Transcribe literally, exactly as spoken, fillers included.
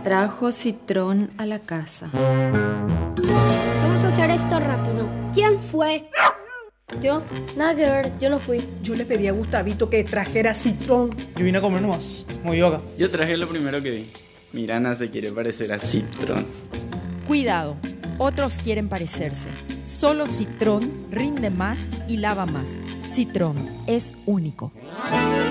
Trajo Citrón a la casa. Vamos a hacer esto rápido. ¿Quién fue? Yo, nada que ver, yo no fui. Yo le pedí a Gustavito que trajera Citrón. Yo vine a comer nomás, muy yoga. Yo traje lo primero que vi. Mirana se quiere parecer a Citrón. Cuidado, otros quieren parecerse. Solo Citrón rinde más y lava más. Citrón es único.